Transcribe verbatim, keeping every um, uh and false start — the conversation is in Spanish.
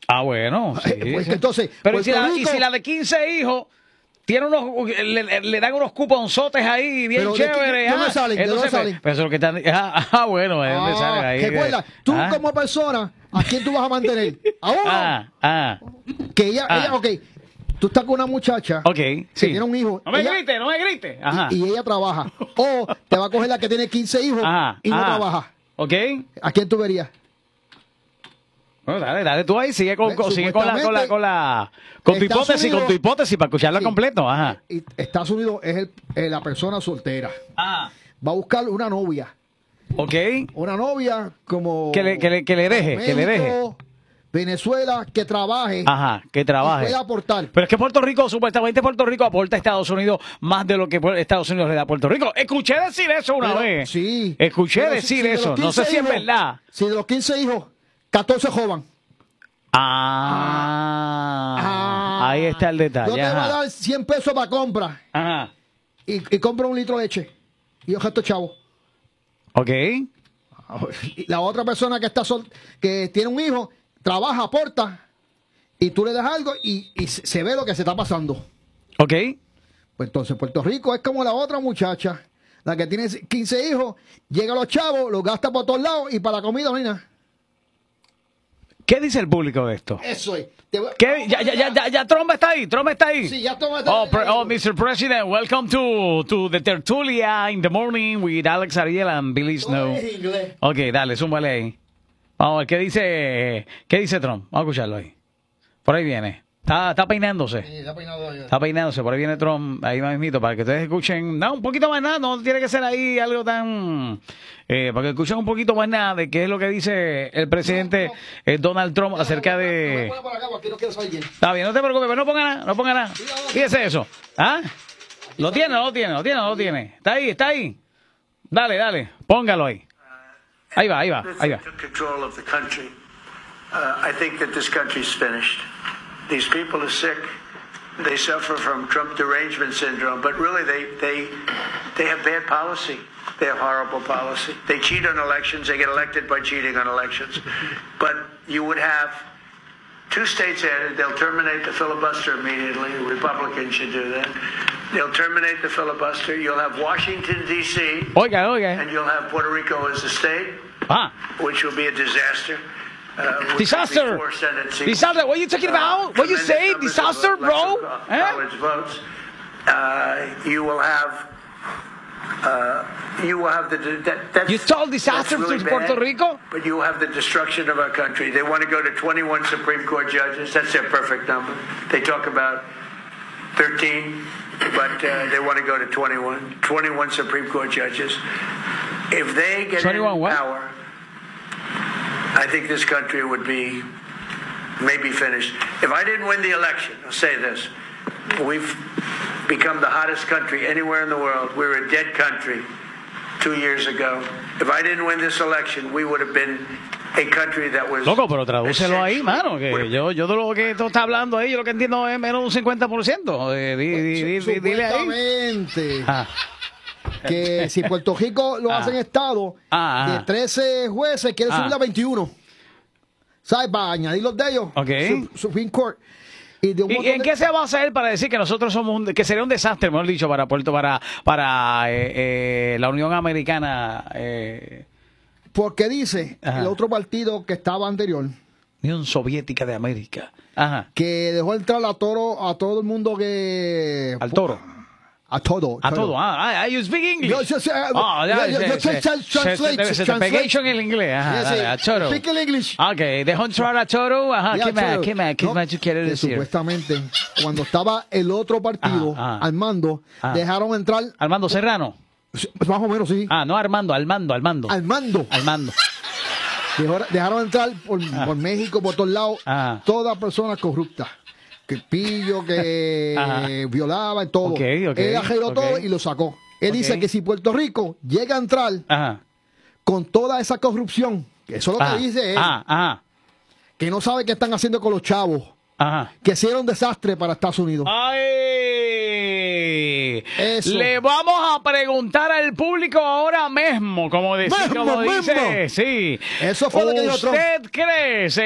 Ah, bueno. Sí, pues, sí. Entonces, pero ¿y si, la, Rico, y si la de quince hijos tiene unos, le, le dan unos cuponzotes ahí bien chéveres? ¿De dónde salen? ¿De dónde salen? Pero eso es lo que están, ah, ah, bueno, ¿de dónde ah, salen ahí? Recuerda, tú ah. como persona, ¿a quién tú vas a mantener? A uno. Ah, ah. Que ella, ah. ella, ok, tú estás con una muchacha okay, que sí. tiene un hijo. No me ella, grites, no me grites. Ajá. Y, y ella trabaja. O te va a coger la que tiene quince hijos ajá, y no ajá. trabaja. Ok. ¿A quién tú verías? Bueno, dale, dale tú ahí, sigue con, con, sigue con la, con la, con la, con tu hipótesis, Unidos, con tu hipótesis para escucharla sí, completo, ajá. Estados Unidos es el, eh, la persona soltera. Ajá. Va a buscar una novia. Ok. Una novia como... Que le, que le, que le deje, México, que le deje. Venezuela, que trabaje. Ajá, que trabaje. Y pueda aportar. Pero es que Puerto Rico, supuestamente Puerto Rico aporta a Estados Unidos más de lo que Estados Unidos le da a Puerto Rico. Escuché decir eso una Pero, vez. Sí. Escuché Pero decir si, si eso. No sé si hijos, es verdad. Si de los quince hijos, catorce jovan. Ah, ah, ahí está el detalle. Yo te voy a dar cien pesos para compra. Ajá. Y, y compra un litro de leche. Y yo gesto chavo. Ok. Y la otra persona que está sol, que tiene un hijo, trabaja, aporta, y tú le das algo y, y se ve lo que se está pasando. Ok. Pues entonces Puerto Rico es como la otra muchacha, la que tiene quince hijos, llega a los chavos, los gasta por todos lados y para la comida no hay nada. ¿Qué dice el público de esto? Eso es. Te voy, ¿Qué? Ya, ya, ya, ya, ya Trump está ahí, Trump está ahí. Sí, ya Trump está oh, ahí. pre oh, mister President, welcome to, to the Tertulia in the morning with Alex Ariel and Billy Snow. Ok, dale, zúmbale ahí. Vamos a ver, ¿qué dice, qué dice Trump? Vamos a escucharlo ahí. Por ahí viene. Está, está peinándose. Sí, está peinado ahí. Está peinándose, por ahí viene Trump, ahí va mismito, para que ustedes escuchen, no, un poquito más nada, no tiene que ser ahí algo tan, eh, para que escuchen un poquito más nada de qué es lo que dice el presidente no, no. Eh, Donald Trump no, acerca no, de... No, acá, no está bien, no te preocupes, pero no ponga nada, no ponga nada. Fíjese eso. ¿Ah? ¿Lo tiene, no lo tiene, lo tiene, no lo tiene? Está ahí, está ahí. Dale, dale, póngalo ahí. Ahí va, ahí va, ahí va. These people are sick. They suffer from Trump derangement syndrome, but really they, they, they have bad policy. They have horrible policy. They cheat on elections. They get elected by cheating on elections. But you would have two states added. They'll terminate the filibuster immediately. Republicans should do that. They'll terminate the filibuster. You'll have Washington, D C Oiga, oiga. And you'll have Puerto Rico as a state, ah. which will be a disaster. Uh, disaster! Disaster! What are you talking about? What you say? Disaster, bro? College eh? votes. Uh, you will have. Uh, you will have the. That, that's, you told disaster really to bad, Puerto Rico? But you will have the destruction of our country. They want to go to twenty-one Supreme Court judges. That's their perfect number. They talk about thirteen, but uh, they want to go to twenty-one. twenty-one Supreme Court judges. If they get in power. I think this country would be maybe finished. If I didn't win the election, I'll say this. We've become the hottest country anywhere in the world. We were a dead country two years ago. If I didn't win this election, we would have been a country that was... Loco, pero tradúcelo ahí, mano. Que yo, yo de lo que tú estás hablando ahí, yo lo que entiendo es menos de un cincuenta por ciento. Eh, di, di, di, di, dile ahí. Ah. Que si Puerto Rico lo ah. hace en estado, ah, de trece jueces quiere subir ah. a veintiuno. ¿Sabes? Para añadir los de ellos. Ok. Supreme Court. ¿Y, de un ¿Y en de... qué se va a hacer para decir que nosotros somos un, que sería un desastre, mejor dicho, para Puerto, para, para eh, eh, la Unión Americana? Eh... Porque dice Ajá. el otro partido que estaba anterior, Unión Soviética de América, Ajá. que dejó entrar a todo, a todo el mundo que... Al toro. A todo. A todo. Ah, I speak English. Yo, yo, yo, oh, ya, yo, yo se, translate. Se te pegation en el inglés. Ajá, yes, dale, a toro. Speak in English. Ok, dejó entrar a toro. Ajá, yeah, ¿qué más? ¿Qué más? ¿Qué no, más tú quieres decir? Supuestamente, cuando estaba el otro partido, ajá, ajá. Armando, ajá. dejaron entrar... Armando Serrano. Más o menos, sí. Ah, no Armando, Armando, Armando. Armando. Armando. Dejó, dejaron entrar por, por México, por todos lados, ajá. todas personas corruptas. Que pillo, que Ajá. violaba y todo. Okay, okay, Él arregló okay. todo y lo sacó. Él okay. dice que si Puerto Rico llega a entrar Ajá. con toda esa corrupción, que eso es lo Ajá. que dice él, Ajá. Ajá. que no sabe qué están haciendo con los chavos, Ajá. que hicieron un desastre para Estados Unidos. ¡Ay! Eso. Le vamos a preguntar al público ahora mismo, como, decir, mismo, como dice. mismo. Sí. Eso fue lo que dijo Trump. ¿Usted cree,